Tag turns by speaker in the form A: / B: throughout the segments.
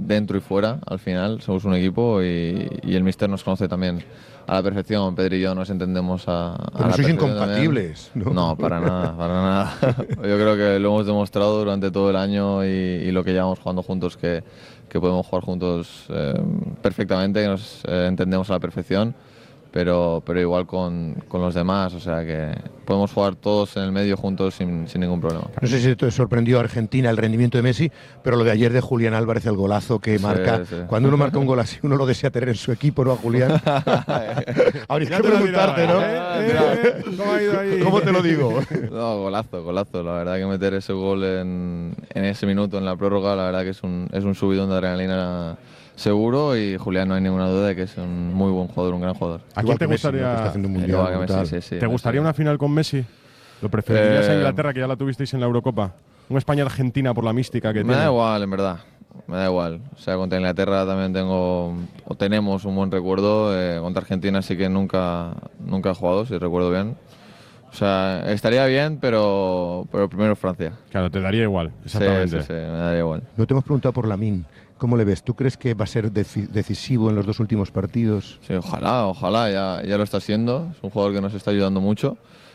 A: dentro y fuera, al final, somos un equipo y el míster nos conoce también a la perfección. Pedro y yo nos entendemos a
B: Pero
A: la
B: sois
A: perfección
B: incompatibles,
A: también.
B: ¿no?
A: No, para nada, para nada. Yo creo que lo hemos demostrado durante todo el año y lo que llevamos jugando juntos, que podemos jugar juntos perfectamente, que nos entendemos a la perfección. Pero igual con los demás, o sea que podemos jugar todos en el medio juntos sin ningún problema.
B: No sé si te sorprendió a Argentina el rendimiento de Messi, pero lo de ayer de Julián Álvarez, el golazo que marca.
A: Sí.
B: Cuando uno marca un gol así, uno lo desea tener en su equipo, ¿no, a Julián? Habría que preguntarte, ¿no?
C: ¿Cómo ha ido ahí?
B: ¿Cómo te lo digo?
A: No, golazo. La verdad que meter ese gol en ese minuto, en la prórroga, la verdad que es un subidón de adrenalina seguro, y Julián no hay ninguna duda de que es un muy buen jugador, un gran jugador.
C: ¿A quién
B: Igual
C: te
B: que Messi, ¿no?
C: gustaría?
B: Que está haciendo un mundial
A: Igual que
B: brutal.
A: Messi, sí.
C: ¿Te gustaría una final con Messi? ¿Lo preferirías a Inglaterra, que ya la tuvisteis en la Eurocopa? ¿Un España-Argentina por la mística que
A: Me
C: tiene?
A: da igual, en verdad. Me da igual. O sea, contra Inglaterra también tenemos un buen recuerdo. Contra Argentina sí que nunca he jugado, si recuerdo bien. O sea, estaría bien, pero primero Francia.
C: Claro, te daría igual, exactamente.
A: Sí, me daría igual.
B: No te hemos preguntado por Lamine. ¿Cómo le ves? ¿Tú crees que va a ser decisivo en los dos últimos partidos?
A: Sí, ojalá, ya lo está siendo. Es un jugador que nos está ayudando mucho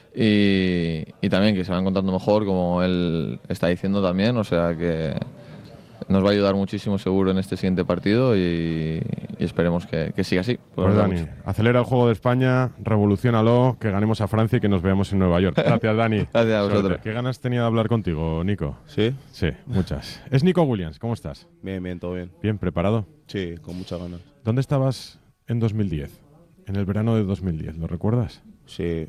A: y también que se va encontrando mejor, como él está diciendo también. O sea que nos va a ayudar muchísimo seguro en este siguiente partido y esperemos que siga así.
C: Pues Dani, acelera el juego de España, revoluciónalo, que ganemos a Francia y que nos veamos en Nueva York. Gracias, Dani.
A: Gracias a vosotros.
C: Suerte. ¿Qué ganas tenía de hablar contigo, Nico?
D: ¿Sí?
C: Sí, muchas. Es Nico Williams, ¿cómo estás?
D: Bien, todo bien.
C: Bien, ¿preparado?
D: Sí, con muchas ganas.
C: ¿Dónde estabas en 2010? En el verano de 2010, ¿lo recuerdas?
D: Sí,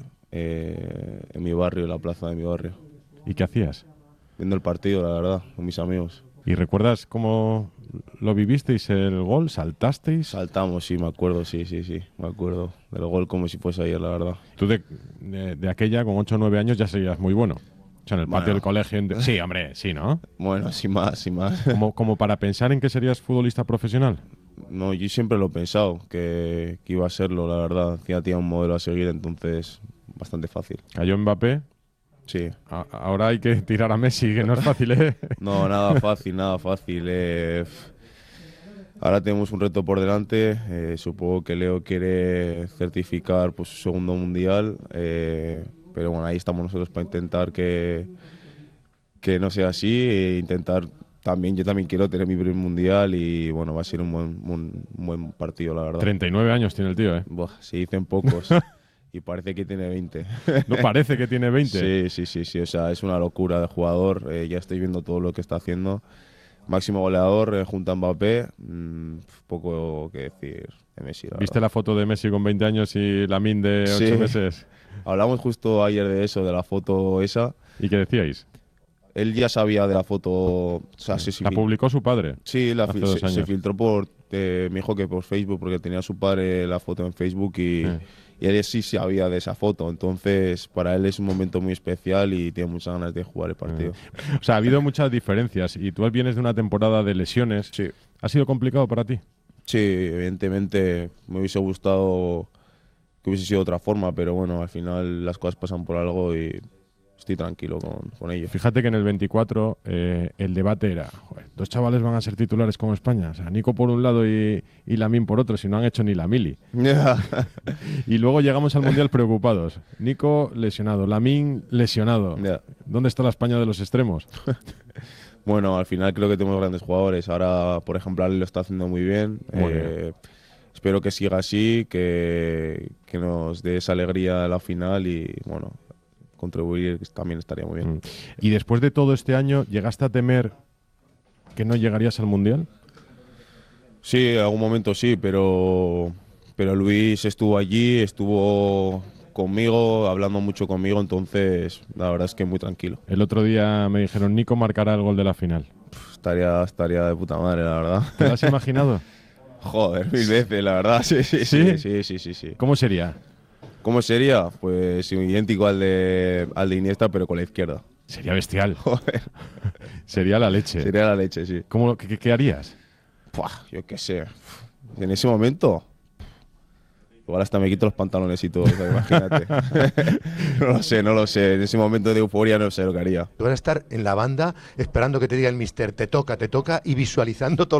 D: en mi barrio, en la plaza de mi barrio.
C: ¿Y qué hacías?
D: Viendo el partido, la verdad, con mis amigos.
C: ¿Y recuerdas cómo lo vivisteis el gol? ¿Saltasteis?
D: Saltamos, sí, me acuerdo, sí. Me acuerdo del gol como si fuese ayer, la verdad.
C: Tú de aquella, con 8 o 9 años, ya serías muy bueno. O sea, en el patio del colegio... Sí, hombre, sí, ¿no?
D: Bueno, sin más.
C: Como para pensar en que serías futbolista profesional.
D: No, yo siempre lo he pensado, que iba a serlo, la verdad. Ya tenía un modelo a seguir, entonces bastante fácil.
C: Cayó Mbappé.
D: Sí.
C: Ahora hay que tirar a Messi, que no es fácil, ¿eh?
D: No, nada fácil. Ahora tenemos un reto por delante. Supongo que Leo quiere certificar pues, su segundo mundial. Pero bueno, ahí estamos nosotros para intentar que no sea así. Yo también quiero tener mi primer mundial y bueno, va a ser un buen partido, la verdad.
C: 39 años tiene el tío, ¿eh?
D: Buah, se dicen pocos. Y parece que tiene 20.
C: ¿No parece que tiene 20?
D: Sí. O sea, es una locura de jugador. Ya estoy viendo todo lo que está haciendo. Máximo goleador junto a Mbappé. Poco que decir de Messi.
C: ¿Viste la foto de Messi con 20 años y Lamine de 8 meses?
D: Hablamos justo ayer de eso, de la foto esa.
C: ¿Y qué decíais?
D: Él ya sabía de la foto. O sea,
C: ¿La publicó su padre?
D: Sí, se filtró me dijo que por Facebook, porque tenía su padre la foto en Facebook y él sí sabía de esa foto. Entonces, para él es un momento muy especial y tiene muchas ganas de jugar el partido.
C: O sea, ha habido muchas diferencias y tú vienes de una temporada de lesiones.
D: Sí.
C: ¿Ha sido complicado para ti?
D: Sí, evidentemente me hubiese gustado que hubiese sido de otra forma, pero bueno, al final las cosas pasan por algo y estoy tranquilo con ello.
C: Fíjate que en el 24 el debate era, joder, 2 chavales van a ser titulares como España. O sea, Nico por un lado y Lamine por otro, si no han hecho ni la mili. Y luego llegamos al Mundial preocupados. Nico lesionado, Lamine lesionado. ¿Dónde está la España de los extremos?
D: Bueno, al final creo que tenemos grandes jugadores. Ahora, por ejemplo, Ale lo está haciendo muy bien. Espero que siga así, que nos dé esa alegría a la final y, bueno, contribuir también estaría muy bien.
C: Y después de todo este año, ¿llegaste a temer que no llegarías al Mundial?
D: Sí, en algún momento sí, pero Luis estuvo allí, estuvo conmigo, hablando mucho conmigo, entonces la verdad es que muy tranquilo.
C: El otro día me dijeron, Nico marcará el gol de la final.
D: Estaría de puta madre, la verdad.
C: ¿Te lo has imaginado?
D: Joder, 1000 veces, la verdad. Sí.
C: ¿Cómo sería?
D: ¿Cómo sería? Pues idéntico al de Iniesta, pero con la izquierda.
C: Sería bestial.
D: Joder.
C: Sería la leche.
D: Sería la leche, sí.
C: ¿Qué harías?
D: Yo qué sé. En ese momento, igual hasta me quito los pantalones y todo, o sea, imagínate. No lo sé. En ese momento de euforia no sé lo que haría.
B: Tú vas a estar en la banda esperando que te diga el mister, te toca, y visualizando todo